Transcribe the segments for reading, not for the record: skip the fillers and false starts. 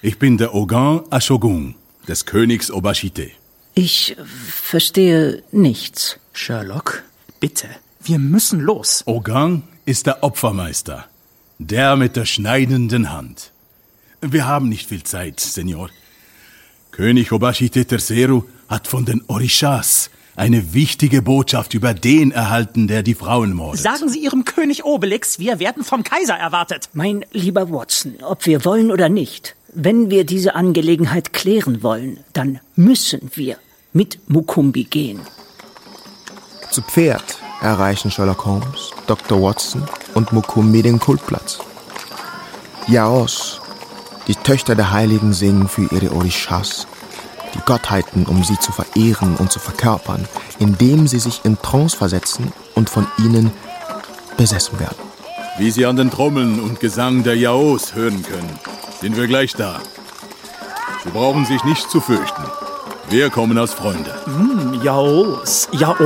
Ich bin der Ogan Ashogun, des Königs Obashite. Ich verstehe nichts. Sherlock, bitte, wir müssen los. Ogan ist der Opfermeister, der mit der schneidenden Hand. Wir haben nicht viel Zeit, Senior. König Obashite III hat von den Orishas eine wichtige Botschaft über den erhalten, der die Frauen mordet. Sagen Sie Ihrem König Obelix, wir werden vom Kaiser erwartet. Mein lieber Watson, ob wir wollen oder nicht, wenn wir diese Angelegenheit klären wollen, dann müssen wir mit Mukumbi gehen. Zu Pferd erreichen Sherlock Holmes, Dr. Watson und Mukumbi den Kultplatz. Yaos, die Töchter der Heiligen, singen für ihre Orishas, die Gottheiten, um sie zu verehren und zu verkörpern, indem sie sich in Trance versetzen und von ihnen besessen werden. Wie Sie an den Trommeln und Gesang der Yaos hören können, sind wir gleich da. Sie brauchen sich nicht zu fürchten. Wir kommen als Freunde. Jaos, ja.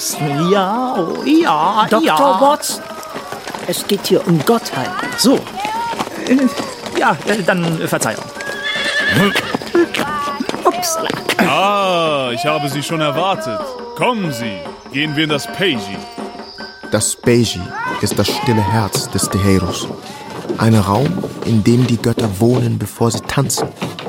Dr. Watson, es geht hier um Gottheiten. So, dann Verzeihung. Upsala. Ich habe Sie schon erwartet. Kommen Sie, gehen wir in das Peiji. Das Peiji ist das stille Herz des Teheros. Ein Raum, in dem die Götter wohnen, bevor sie tanzen.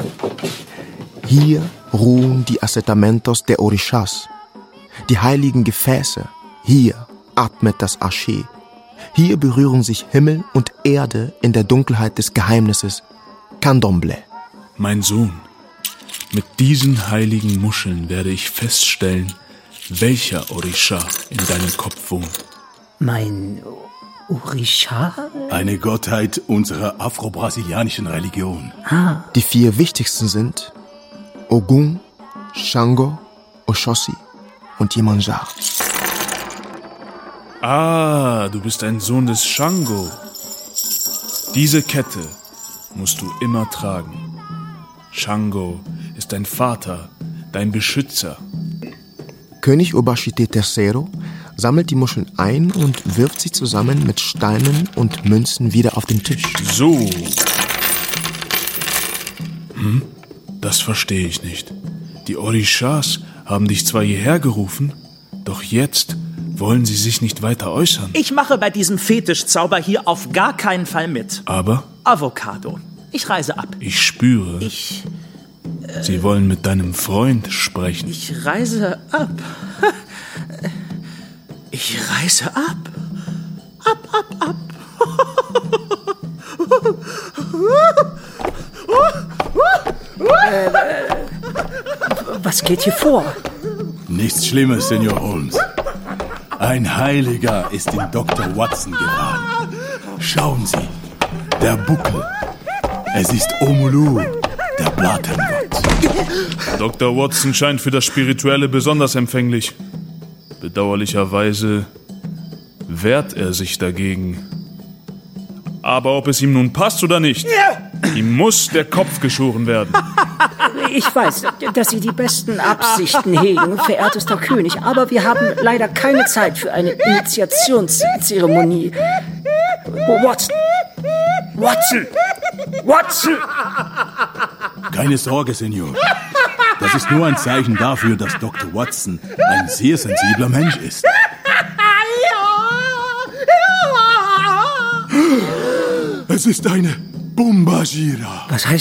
Hier ruhen die Assetamentos der Orishas, die heiligen Gefäße. Hier atmet das Ashe. Hier berühren sich Himmel und Erde in der Dunkelheit des Geheimnisses Candomblé. Mein Sohn, mit diesen heiligen Muscheln werde ich feststellen, welcher Orisha in deinem Kopf wohnt. Mein Orisha? Eine Gottheit unserer afro-brasilianischen Religion. Die 4 wichtigsten sind Ogun, Shango, Oshosi und Yemanjá. Du bist ein Sohn des Shango. Diese Kette musst du immer tragen. Shango ist dein Vater, dein Beschützer. König Obashite III sammelt die Muscheln ein und wirft sie zusammen mit Steinen und Münzen wieder auf den Tisch. So. Das verstehe ich nicht. Die Orishas haben dich zwar hierher gerufen, doch jetzt wollen sie sich nicht weiter äußern. Ich mache bei diesem Fetischzauber hier auf gar keinen Fall mit. Aber Avocado, ich reise ab. ich spüre, sie wollen mit deinem Freund sprechen. Ich reise ab. Ich reise ab. Ab. Was geht hier vor? Nichts Schlimmes, Senior Holmes. Ein Heiliger ist in Dr. Watson geraten. Schauen Sie, der Buckel. Es ist Omulu, der Blattengott. Dr. Watson scheint für das Spirituelle besonders empfänglich. Bedauerlicherweise wehrt er sich dagegen. Aber ob es ihm nun passt oder nicht, ihm muss der Kopf geschoren werden. Ich weiß, dass Sie die besten Absichten hegen, verehrtester König, aber wir haben leider keine Zeit für eine Initiationszeremonie. Watson! Keine Sorge, Senior. Das ist nur ein Zeichen dafür, dass Dr. Watson ein sehr sensibler Mensch ist. Es ist eine Bumbajira. Was heißt